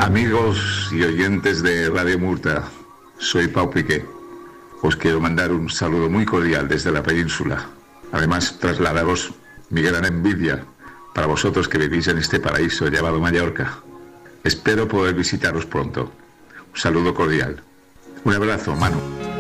Amigos y oyentes de Radio Murta, soy Pau Piqué. Os quiero mandar un saludo muy cordial desde la península. Además, trasladaros mi gran envidia para vosotros que vivís en este paraíso llamado Mallorca. Espero poder visitaros pronto. Un saludo cordial. Un abrazo, Manu.